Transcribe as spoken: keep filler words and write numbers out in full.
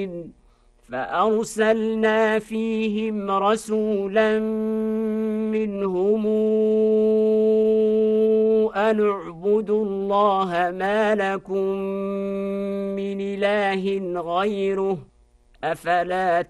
فأرسلنا فيهم رسولا منهم أن اعبدوا الله ما لكم من إله غيره أفلا